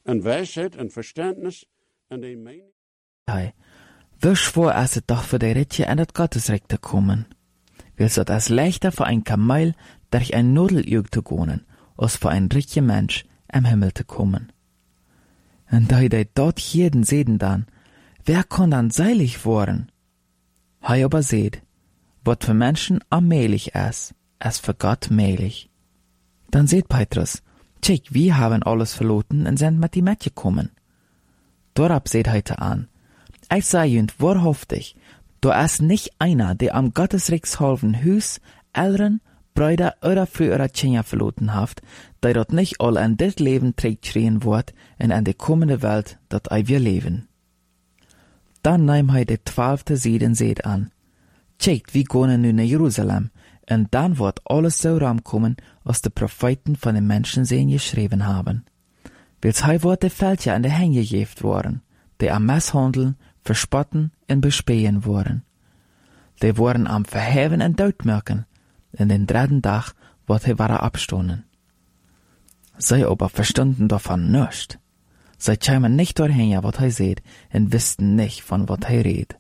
en wijsheid en verständnis en de mening. Hei, wie schwor es doch für die Ritje in das Gottesreich zu kommen? Willst du es leichter für ein Kamel durch ein Nudeljög zu gehen, als für ein richtiger Mensch im Himmel zu kommen? Und da die dort jeden sehen dann, wer kann dann seilig worden? Hei aber seht, wat für Menschen allmählich ist für Gott mählich. Dann seht Petrus, tschik, wir haben alles verloren und sind mit die Mädchen gekommen. Dorab seht heute an, ich sag jünd wahrhaftig, du ist nicht einer, der am Gottesrechtshalven Hus, Eltern, Brüder oder frühere Kinder verloren hat, der dort nicht all in dit Leben trägt schreien wird und in die kommende Welt, dat wir leben. Dann nahm hij de 12. Seed und seht an. Tschekt, wie gehen nu nach Jerusalem, und dann wird alles so rankommen, was die Propheten von den Menschen sehen geschrieben haben. Wils hij wird de Fältje an de Hänge gegeft worden, die am Misshandeln, verspotten und bespähen wurden. Die wurden am Verheven und Doodmerken, in den 3. Tag wird hij wara abstonden. Sie aber verstunden davon nichts. Sie kämen nicht dorthin, wat hij seht, und wussten nicht, von wat hij redt.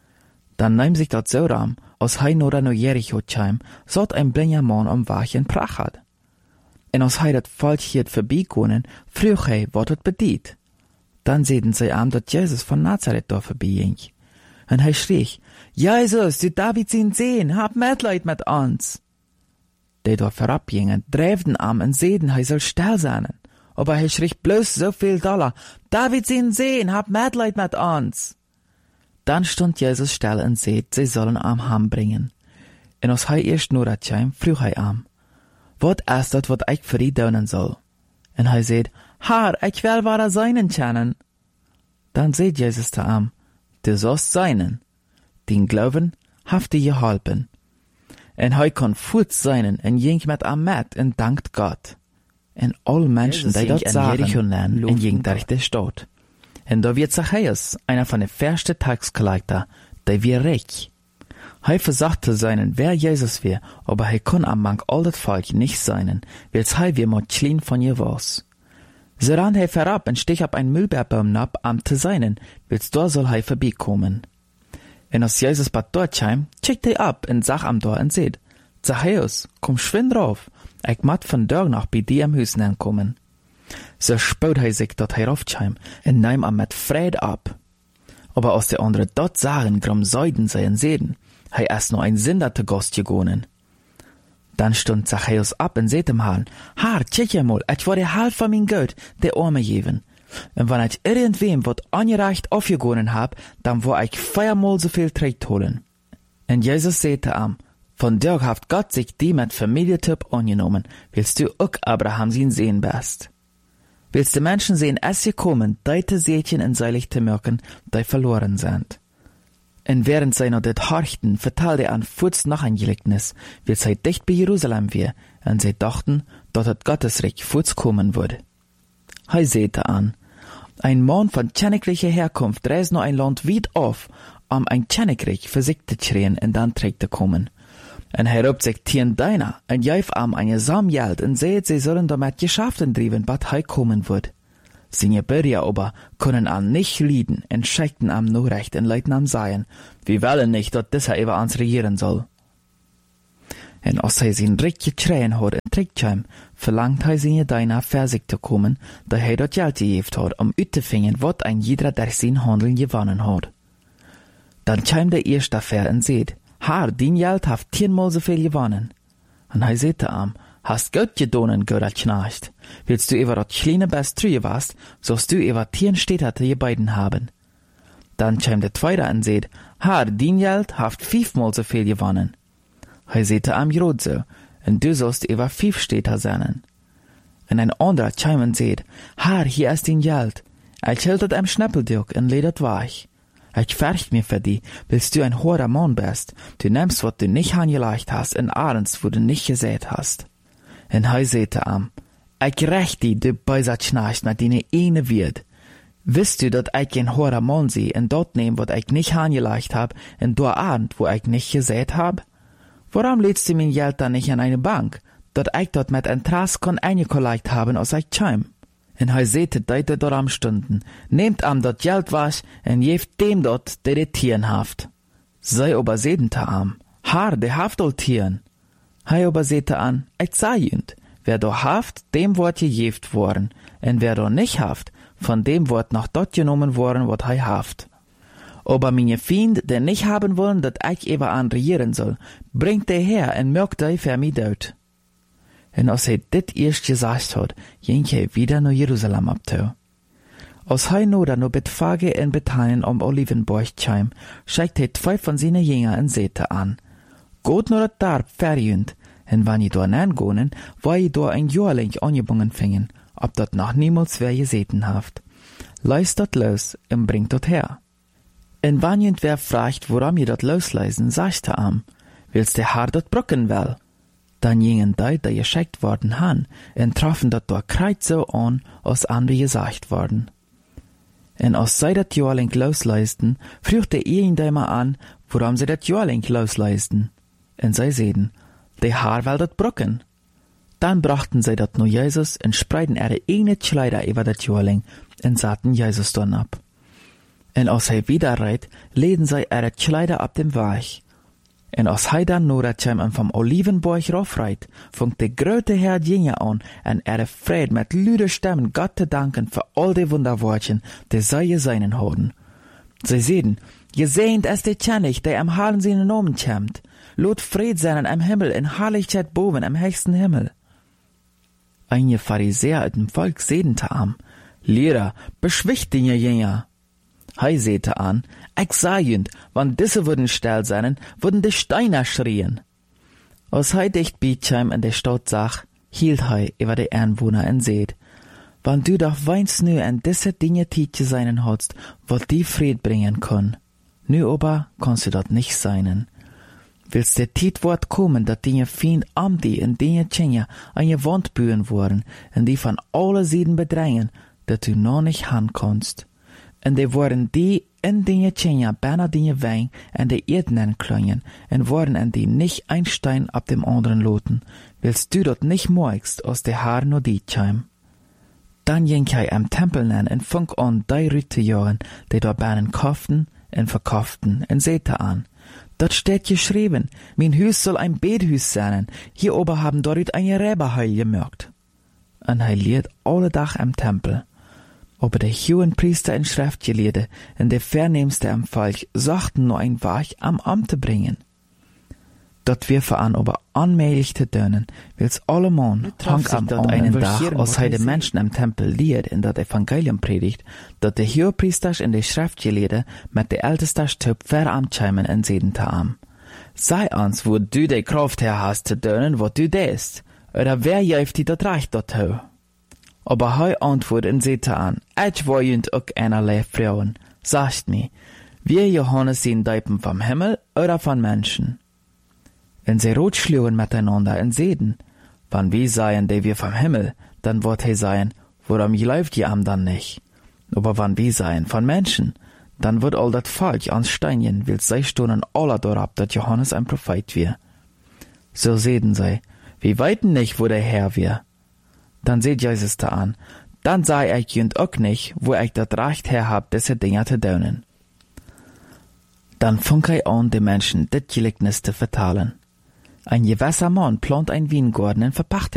Dann nahm sich dat so ram, als hij nur nach Jericho käm, sollt ein blinder Mann am Weg in Prach hat. Und als hij dat Volk hier vorbeigonen, früh hij, wat het bedient. Dann sehten sie am, dat Jesus von Nazareth da vorbeiging. Und hij schrie, Jesus, du David sein Sohn, hab Mitleid mit uns. Die da vorabgingen, dräften am und sehten, hij soll still sein. Aber hij schrie bloß so viel Dollar, David sein Sohn, hab Mitleid mit uns. Dann stund Jesus still und seht, sie sollen am Ham bringen. Und als hij erst nur dat käm, frug hij am, wat ist dat, wat ich für die donen soll? Und hij seht, Herr, ich will wahre seinen kennen. Dann seht Jesus zu am, du sollst seinen. Den Glauben haft dir geholpen. Und hij kon voet seinen und ging mit am Met und dankt Gott. Und all Menschen, die dort sagen, und ging durch die Stadt. Und da wird Zachäus, einer von den ersten Taxkollector, der wir reich. Hij versagte seinen, wer Jesus wär, aber hij kon am Mank all das Volk nicht seinen, weil's hij wir mod klein von ihr was. So ran hij verab und stich ab ein Müllbeerbaum ab, am zu seinen, weil's da soll hij vorbeikommen. Und als Jesus bad dort kam, checkt hij ab und sag am Tor und seht, Zachäus, komm schwind drauf, ich mat von dort noch bei dir am Hüsen ankommen. So spaut hij sich dort heraufkam und nahm am mit Fried ab. Aber als die andere dort sagen, grum Seiden seien sehen, hij erst noch ein Sünder zu Gast gegonen. Dann stund Zachäus ab und seht ihm Herrn, Herr, check ja mal, ich wurde halb von mein Geld, der Arme geben. Und wenn ich irgendwem wat angereicht aufgegonen hab, dann wo ich 4-mal so viel Tritt holen. Und Jesus sagte ihm, von dir haft Gott sich die mit Familientyp angenommen, willst du auch Abraham sein Sehen bist. Willst du Menschen sehen, es gekommen, deite Sätchen in seilig zu merken, die verloren sind. Und während sie noch det horchten, vertalte er an Fuß noch ein Gleichnis, wie sie dicht bei Jerusalem wär, und sie dachten, dort hat Gottesreich Fuß kommen würde. Hij sehte an, ein Mann von königlicher Herkunft reist noch ein Land weit auf, ein Königreich für sich zu schreien und dann trägt zu kommen. Und hij roept sich tien deiner, und jäuf am eine Samgeld, und seht, sie sollen damit Geschäften driven, bat hij kommen wird. Seine Bürger aber können an nicht lieden und schickten am nur recht und leiten am Seien, wir wollen nicht, dass dieser über uns regieren soll. Und als er sein Recht geschrien hat und trägt verlangt er seine Deiner für sich zu kommen, da er dort Geld gegeben hat, auszufinden, was ein jeder durch sein Handeln gewonnen hat. Dann kam der erste Fair und seht, Herr, dein Geld hat 10-mal so viel gewonnen. Und er sagte ihm, hast Gott gedonen, Gott Knecht. Willst du über das kleine Best trüge warst, sollst du über 10 Städte je beiden haben. Dann kam der zweite und seht, Herr, dein Geld hat 5-mal so viel gewonnen. Er sagte ihm Jod so, und du sollst über 5 Städte sein. Und ein anderer kam und seht, Herr, hier ist dein Geld. Ich hielt es am Schnäppeldürk und ledet weich. Ich fürcht mir für die, bis du ein hoher Mann bist. Du nimmst, was du nicht angelegt hast, und ahnst, wo du nicht gesät hast. Und er sagte ihm, ich rächt die, du böser Knecht, mit deine eine wird. Wisst du, dat ich ein hoher Mann sie, und dort nehm, was ich nicht angelegt hab, und du ahnt, wo ich nicht gesät hab? Warum lädst du mein Geld dann nicht an eine Bank, dat ich dort mit Interesse kann eingelegt haben, als ich kam? En hij zette deite dort am Stunden, nehmt am dat Geld was en geeft dem dort, der de Tieren haft. Zij aber seden te am, haar, de haft al Tieren. Hij aber zette an, ik zei junt, wer do haft, dem wordt gegeeft worden, en wer do nicht haft, von dem wordt noch dort genommen worden, wat hij haft. Aber meine Fiend, der nicht haben wollen, dat ich über an regieren soll, bringt der her en mögt die für mich dood. En als hij dit eerst gezegd had, ging hij wieder naar Jeruzalem abtoe. Als hij nu dan bit Fage en Bethanien om Olivenborg kwam, schickt hij 2 van zijn jünger en zette an. Goed naar het dorp verjünd, en wanneer je door aangonen, waar je door een jaarling angebungen vingen, ob dat noch niemals wer gezeten haft. Leist dat los en bringt dat her. En wanneer wer fragt, waarom je dat losleisen, sagt er am, willst der Herr dat brücken wel? Dan gingen die geschickt worden han, en trafen dat door kreit so an, als andere gesagt worden. En als zij dat jaarling losleisten, vroeg de irgendjemand an, waarom sie dat jaarling losleisten. En zij zeiden, de Herr will dat brücken. Dan brachten zij dat naar Jesus en spreiden ihre Kleider über dat jaarling en zaten Jesus dann ab. En als hij wieder reit, leden zij ihre Kleider ab dem Weg. En als hij dan noordetjem en vom Olivenborg raufreit, funkt de grote Herr Dinge an en vrede met luide stemmen Gott te danken für all die Wunderwortchen, die zij geseinen hadden. Zij zeiden, gesehnt es de Tjennig, der am Halen seinen Namen kämmt. Lot Fred sein am Himmel in Herrlichkeit boven am höchsten Himmel. Einige Pharisäer uit dem Volk zeiden te am, Lehrer, beschwicht die Jünger. Hij zette an, ik zei junt, wann diese würden still sein, würden die Steiner schrien. Als hij dicht bietschheim in der Stadt zag, hielt hij über die Einwohner en seht, wann du doch weinst nu an diese Dinge tietje seinen hadst, wat die Fried bringen kann. Nu aber kannst du dat nicht seinen. Willst der Tietwort kommen, dat die Fiend am die en die Tjenja an je Wand bühen worden, en die von alle Seiten bedrängen, dat du noch nicht han kannst. En die worden die in die Tjenja bijna die Wein en de Erdnen klöngen, en worden en die nicht ein Stein ab dem anderen loten, willst du dort nicht morgst aus der Haar no die Tjeim. Dann ging hij am Tempel nen en funk an die Rüte jagen, die dort bijna kauften en verkauften en zette an. Dort steht geschrieben, mein Hüs soll ein Bethüs sein, hier oben haben dort ein Räberheil gemerkt. En hij leert alle Dach am Tempel. Aber der hohen Priester in Schriftgelehrte und der Vernehmste am Volk sagten nur ein Weg am Amt zu bringen. Dort wir veran aber anmählich zu dönen, wills alle Mann hangt am dort einen Tag, als hij de Menschen am Tempel lehrt in dat Evangelium predigt, dat der hohe Priester in der Schriftgelehrte mit der älteste Stück veramtscheimen en zeden te am. Sei ans, wo du de Kraft her hast zu dönen, wat du dest, oder wer jäuft die dat recht dort ho? Aber hij antwoordt en zette an, ich war junt ook einerlei Frauen, sagt mir, wir Johannes sind Deipen vom Himmel oder von Menschen? En sie rotschlugen miteinander en zeden, wann wir seien, die wir vom Himmel, dann wird he seien, warum läuft ihr am dann nicht? Aber wann wir seien von Menschen, dann wird all dat Volk ans Steinchen, will sei stunden aller dorab, dat Johannes ein Prophet wir. So seden sie, wir weiten nicht, wo der Herr wir. Dann seht Jesus da an, dann sei ich jünd auch nicht, wo ich dat Recht her hab, diese Dinger zu dönen. Dann funk er an, die Menschen dit Gleichnis zu vertalen. Ein gewisser Mann plant ein Weingarten und verpachtet